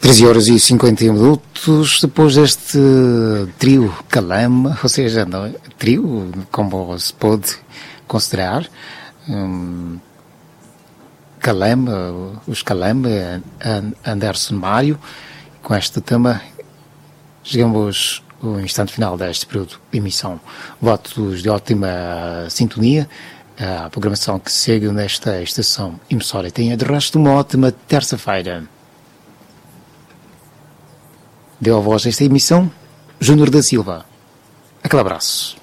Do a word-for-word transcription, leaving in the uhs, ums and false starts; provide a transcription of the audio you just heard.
treze horas e cinquenta e um minutos, depois deste trio Calama, ou seja, não, trio, como se pode considerar, um, Calama, os Calama, Anderson Mário, com este tema, chegamos ao instante final deste período de emissão. Votos de ótima sintonia, a programação que segue nesta estação emissora. Tenha de resto uma ótima terça-feira. Deu a voz a esta emissão, Júnior da Silva. Aquele abraço.